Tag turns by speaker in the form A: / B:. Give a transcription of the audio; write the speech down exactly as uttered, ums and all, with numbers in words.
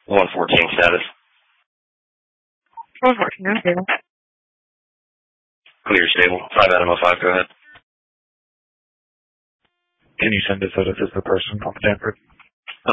A: one fourteen status.
B: one fourteen, I'm stable.
A: Clear stable. five Adam oh five, go ahead.
C: Can you send us out if this is the person from Stanford?